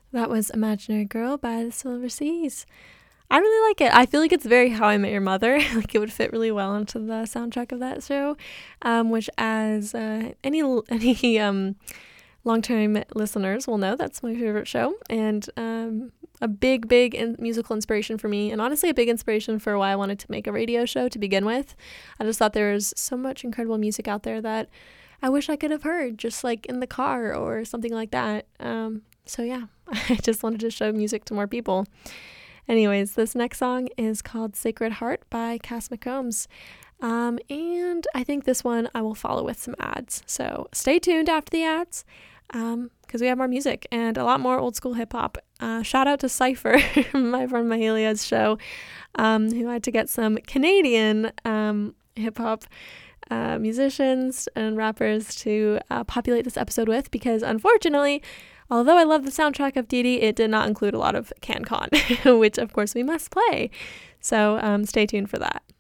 That was Imaginary Girl by the Silver Seas. I really like it. I feel like it's very How I Met Your Mother. Like it would fit really well into the soundtrack of that show, which as any long-term listeners will know, that's my favorite show, and a big musical inspiration for me, and honestly a big inspiration for why I wanted to make a radio show to begin with. I just thought there was so much incredible music out there that I wish I could have heard, just like in the car or something like that. So yeah, I just wanted to show music to more people. Anyways, this next song is called Sacred Heart by Cass McCombs. And I think this one I will follow with some ads. So stay tuned after the ads, because we have more music and a lot more old school hip hop. Shout out to Cypher, my friend Mahalia's show, who had to get some Canadian hip hop musicians and rappers to populate this episode with, because unfortunately, although I love the soundtrack of Dee Dee, it did not include a lot of CanCon, which of course we must play. So stay tuned for that.